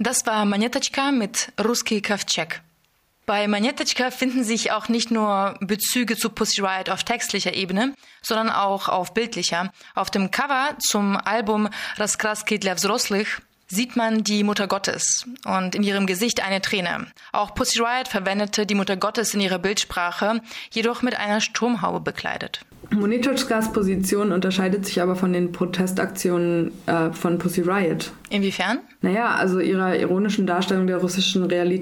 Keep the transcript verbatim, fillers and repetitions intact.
Das war Monetochka mit Russki Kovtschek. Bei Monetochka finden sich auch nicht nur Bezüge zu Pussy Riot auf textlicher Ebene, sondern auch auf bildlicher. Auf dem Cover zum Album Raskraski dla Взрослых sieht man die Mutter Gottes und in ihrem Gesicht eine Träne. Auch Pussy Riot verwendete die Mutter Gottes in ihrer Bildsprache, jedoch mit einer Sturmhaube bekleidet. Monetochkas Position unterscheidet sich aber von den Protestaktionen äh, von Pussy Riot. Inwiefern? Naja, also ihrer ironischen Darstellung der russischen Realität